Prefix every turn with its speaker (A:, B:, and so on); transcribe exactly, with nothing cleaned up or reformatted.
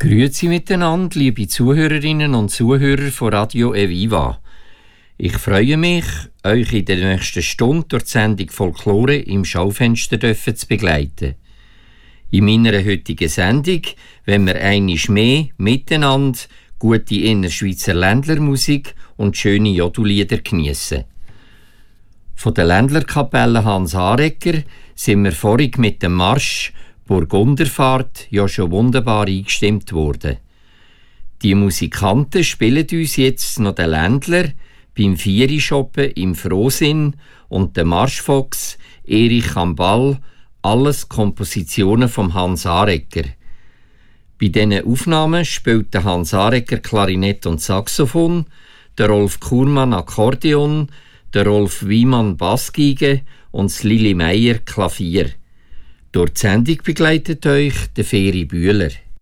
A: Grüezi miteinander, liebe Zuhörerinnen und Zuhörer von Radio Eviva. Ich freue mich, euch in der nächsten Stunde durch die Sendung Folklore im Schaufenster zu begleiten. In meiner heutigen Sendung wollen wir einmal mehr miteinander gute Innerschweizer Ländlermusik und schöne Jodellieder geniessen. Von der Ländlerkapelle Hans Aregger sind wir vorig mit dem Marsch Burgunderfahrt ja schon wunderbar eingestimmt worden. Die Musikanten spielen uns jetzt noch den Ländler beim Vieri-Shoppen im Frohsinn und den Marschfox Erich am Ball, alles Kompositionen von Hans Aregger. Bei diesen Aufnahmen spielt der Hans Aregger Klarinett und Saxophon, der Rolf Kurmann Akkordeon, der Rolf Wiemann Bassgeige und das Lili Meier Klavier. Durch die Sendung begleitet euch der Feri Bühler.